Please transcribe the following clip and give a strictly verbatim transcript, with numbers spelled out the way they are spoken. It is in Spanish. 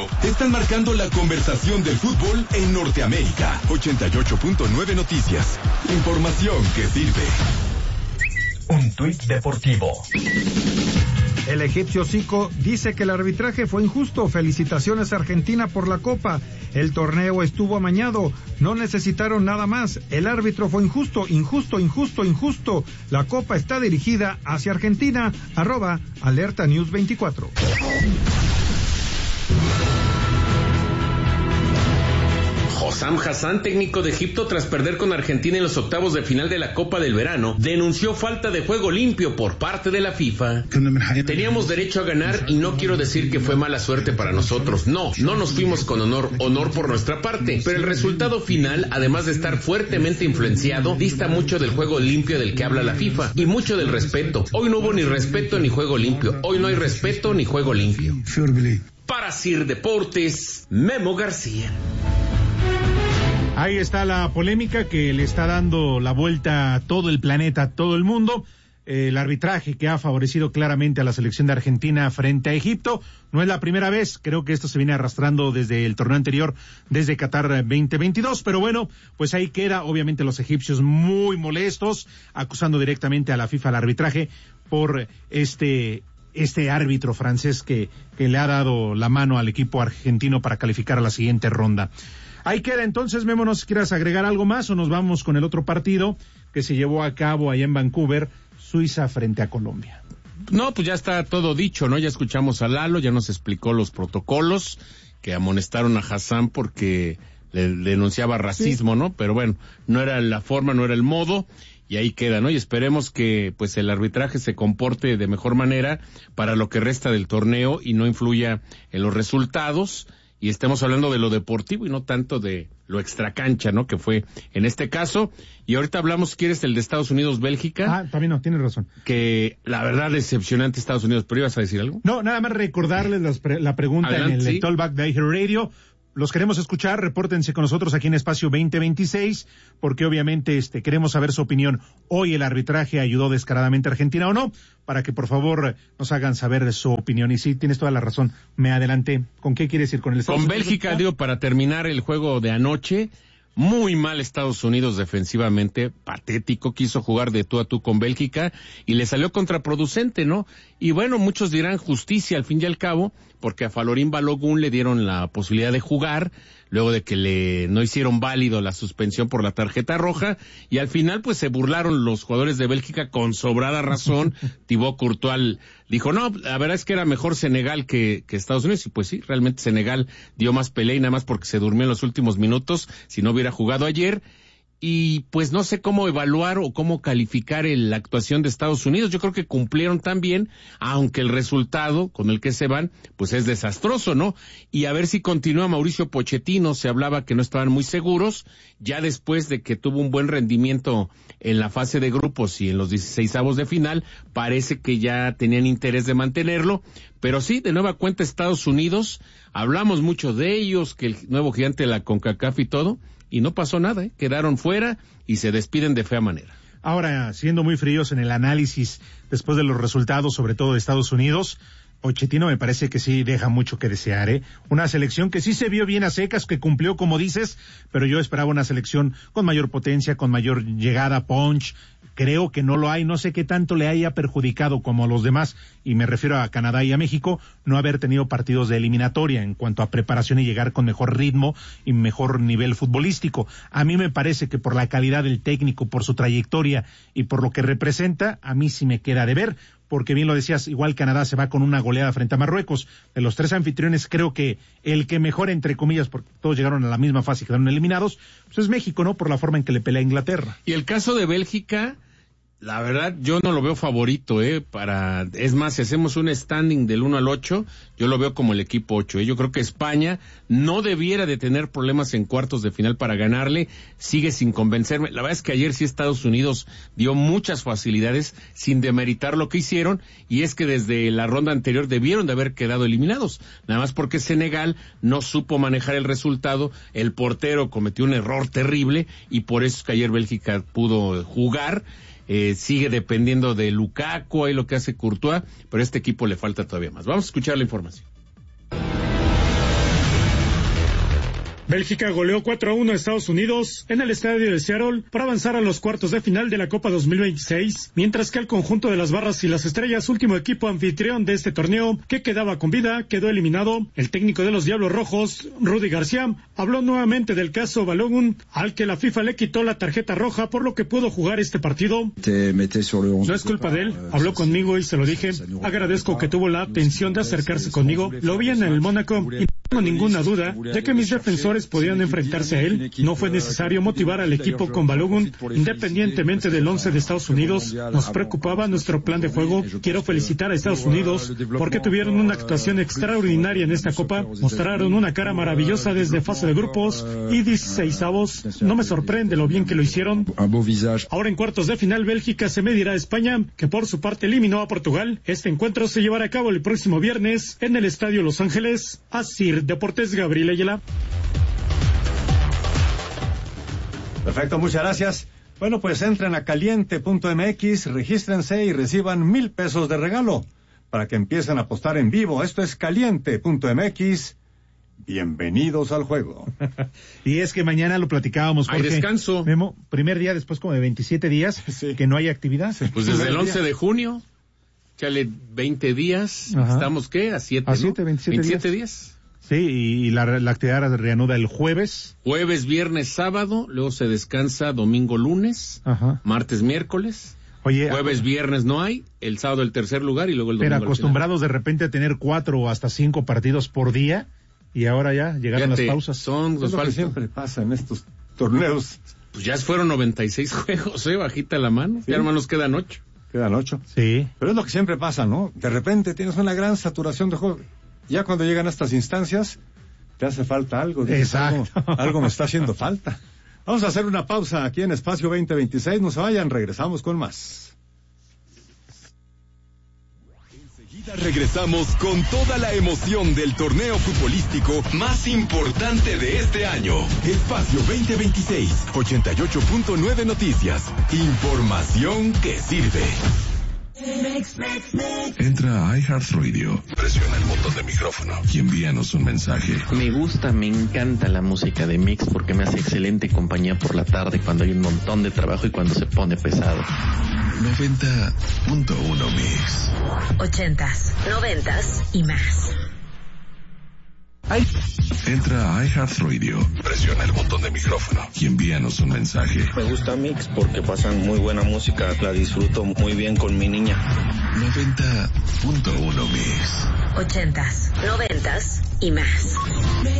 mexicano están marcando la conversación del fútbol en Norteamérica. ochenta y ocho punto nueve Noticias. Información que sirve. Un tuit deportivo. El egipcio Zico dice que el arbitraje fue injusto. Felicitaciones a Argentina por la Copa. El torneo estuvo amañado. No necesitaron nada más. El árbitro fue injusto, injusto, injusto, injusto. La Copa está dirigida hacia Argentina. Arroba Alerta News veinticuatro. Hossam Hassan, técnico de Egipto, tras perder con Argentina en los octavos de final de la Copa del Verano, denunció falta de juego limpio por parte de la FIFA. Teníamos derecho a ganar y no quiero decir que fue mala suerte para nosotros. No, no nos fuimos con honor, honor por nuestra parte. Pero el resultado final, además de estar fuertemente influenciado, dista mucho del juego limpio del que habla la FIFA y mucho del respeto. Hoy no hubo ni respeto ni juego limpio. Hoy no hay respeto ni juego limpio. Para Sir Deportes, Memo García. Ahí está la polémica que le está dando la vuelta a todo el planeta, a todo el mundo. Eh, el arbitraje que ha favorecido claramente a la selección de Argentina frente a Egipto. No es la primera vez, creo que esto se viene arrastrando desde el torneo anterior, desde Qatar veinte veintidós, pero bueno, pues ahí queda, obviamente los egipcios muy molestos, acusando directamente a la FIFA al arbitraje por este... este árbitro francés que, que le ha dado la mano al equipo argentino para calificar a la siguiente ronda. Ahí queda entonces, Memo, no sé si quieras agregar algo más o nos vamos con el otro partido que se llevó a cabo allá en Vancouver, Suiza frente a Colombia. No, pues ya está todo dicho, ¿no? Ya escuchamos a Lalo, ya nos explicó los protocolos que amonestaron a Hassan porque le denunciaba racismo, sí, ¿no? Pero bueno, no era la forma, no era el modo. Y ahí queda, ¿no? Y esperemos que pues el arbitraje se comporte de mejor manera para lo que resta del torneo y no influya en los resultados y estemos hablando de lo deportivo y no tanto de lo extracancha, ¿no? Que fue en este caso. Y ahorita hablamos, si quieres, el de Estados Unidos-Bélgica. Ah, también no, tienes razón. Que la verdad decepcionante Estados Unidos, pero ¿ibas a decir algo? No, nada más recordarles las pre- la pregunta Adelante, en el ¿sí? Talkback de iHeart Radio. Los queremos escuchar, repórtense con nosotros aquí en Espacio veinte veintiséis, porque obviamente este queremos saber su opinión. Hoy el arbitraje ayudó descaradamente a Argentina o no, para que por favor nos hagan saber su opinión. Y sí, tienes toda la razón, me adelanté. ¿Con qué quieres ir? ¿Con el Estados Con Unidos? Bélgica, digo, para terminar el juego de anoche. Muy mal Estados Unidos defensivamente, patético, quiso jugar de tú a tú con Bélgica y le salió contraproducente, ¿no? Y bueno, muchos dirán justicia al fin y al cabo, porque a Falorín Balogun le dieron la posibilidad de jugar, luego de que le no hicieron válido la suspensión por la tarjeta roja, y al final pues se burlaron los jugadores de Bélgica con sobrada razón. Thibaut Courtois dijo, no, la verdad es que era mejor Senegal que, que Estados Unidos, y pues sí, realmente Senegal dio más pelea y nada más porque se durmió en los últimos minutos, si no hubiera jugado ayer. Y pues no sé cómo evaluar o cómo calificar el, la actuación de Estados Unidos. Yo creo que cumplieron también, aunque el resultado con el que se van, pues es desastroso, ¿no? Y a ver si continúa Mauricio Pochettino. Se hablaba que no estaban muy seguros, ya después de que tuvo un buen rendimiento en la fase de grupos y en los dieciseisavos de final, parece que ya tenían interés de mantenerlo. Pero sí, de nueva cuenta Estados Unidos, hablamos mucho de ellos, que el nuevo gigante de la CONCACAF y todo, y no pasó nada, ¿eh? Quedaron fuera y se despiden de fea manera. Ahora, siendo muy fríos en el análisis después de los resultados, sobre todo de Estados Unidos, Pochettino me parece que sí deja mucho que desear, ¿eh? Una selección que sí se vio bien a secas, que cumplió como dices, pero yo esperaba una selección con mayor potencia, con mayor llegada, punch. Creo que no lo hay, no sé qué tanto le haya perjudicado como a los demás, y me refiero a Canadá y a México, no haber tenido partidos de eliminatoria en cuanto a preparación y llegar con mejor ritmo y mejor nivel futbolístico. A mí me parece que por la calidad del técnico, por su trayectoria y por lo que representa, a mí sí me queda de ver, porque bien lo decías, igual Canadá se va con una goleada frente a Marruecos. De los tres anfitriones, creo que el que mejor, entre comillas, porque todos llegaron a la misma fase y quedaron eliminados, pues es México, ¿no? Por la forma en que le pelea a Inglaterra. Y el caso de Bélgica, la verdad, yo no lo veo favorito, ¿eh? Para, es más, si hacemos un standing del uno al ocho, yo lo veo como el equipo ocho, ¿eh? Yo creo que España no debiera de tener problemas en cuartos de final para ganarle, sigue sin convencerme. La verdad es que ayer sí Estados Unidos dio muchas facilidades sin demeritar lo que hicieron, y es que desde la ronda anterior debieron de haber quedado eliminados, nada más porque Senegal no supo manejar el resultado, el portero cometió un error terrible, y por eso es que ayer Bélgica pudo jugar. Eh, sigue dependiendo de Lukaku, ahí lo que hace Courtois, pero a este equipo le falta todavía más. Vamos a escuchar la información. Bélgica goleó cuatro a uno a Estados Unidos en el estadio de Seattle para avanzar a los cuartos de final de la Copa dos mil veintiséis, mientras que el conjunto de las Barras y las Estrellas, último equipo anfitrión de este torneo que quedaba con vida, quedó eliminado. El técnico de los Diablos Rojos, Rudy García, habló nuevamente del caso Balogun, al que la FIFA le quitó la tarjeta roja por lo que pudo jugar este partido. No es culpa de él, habló conmigo y se lo dije. Agradezco que tuvo la atención de acercarse conmigo. Lo vi en el Mónaco y no tengo ninguna duda de que mis defensores podían enfrentarse a él. No fue necesario motivar al equipo con Balogun, independientemente del once de Estados Unidos. Nos preocupaba nuestro plan de juego. Quiero felicitar a Estados Unidos porque tuvieron una actuación extraordinaria en esta Copa. Mostraron una cara maravillosa desde fase de grupos y dieciseisavos. No me sorprende lo bien que lo hicieron. Ahora en cuartos de final, Bélgica se medirá a España, que por su parte eliminó a Portugal. Este encuentro se llevará a cabo el próximo viernes en el Estadio Los Ángeles. Asir Deportes, Gabriel Ayala. Perfecto, muchas gracias. Bueno, pues entren a caliente punto m x, regístrense y reciban mil pesos de regalo para que empiecen a apostar en vivo. Esto es caliente punto m x. Bienvenidos al juego. Y es que mañana lo platicábamos, Jorge. Hay descanso. Memo, primer día después como de veintisiete días Sí. que no hay actividad. Pues desde el once de junio, échale veinte días. Ajá. ¿Estamos qué? A siete, A ¿no? siete, veintisiete veintisiete días. días. Sí, y, y la, la actividad reanuda el jueves. Jueves, viernes, sábado, luego se descansa domingo, lunes, Ajá. martes, miércoles. Oye, Jueves, viernes no hay, el sábado el tercer lugar y luego el domingo. pero al acostumbrados de repente a tener cuatro o hasta cinco partidos por día y ahora ya llegaron Fíjate, las pausas. Son Es los lo que falsos. siempre pasa en estos torneos. Pues ya fueron noventa y seis juegos, ¿eh? Bajita la mano. Sí. Ya hermano nos quedan ocho. Quedan ocho. Sí. Pero es lo que siempre pasa, ¿no? De repente tienes una gran saturación de juego. Ya cuando llegan a estas instancias, te hace falta algo. Dices, Exacto. Algo, algo me está haciendo falta. Vamos a hacer una pausa aquí en Espacio veinte veintiséis. No se vayan, regresamos con más. Enseguida regresamos con toda la emoción del torneo futbolístico más importante de este año. Espacio veinte veintiséis, ochenta y ocho punto nueve Noticias. Información que sirve. Entra a iHeartRadio, presiona el botón de micrófono y envíanos un mensaje. Me gusta, me encanta la música de Mix porque me hace excelente compañía por la tarde cuando hay un montón de trabajo y cuando se pone pesado. noventa punto uno Mix. Ochentas, noventas y más. Entra a iHeartRadio, presiona el botón de micrófono y envíanos un mensaje. Me gusta Mix porque pasan muy buena música, la disfruto muy bien con mi niña. noventa punto uno Mix. Ochentas, noventas y más.